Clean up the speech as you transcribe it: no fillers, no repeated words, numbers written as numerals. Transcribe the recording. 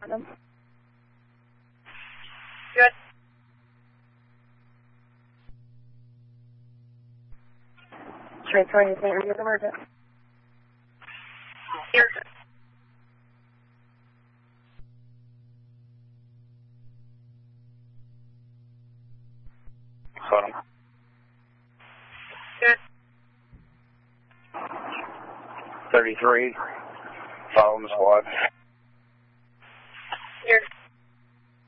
Platinum. Good. Transferring to St. Rita's Emergent. Here. Platinum. Good. 33. Following the squad.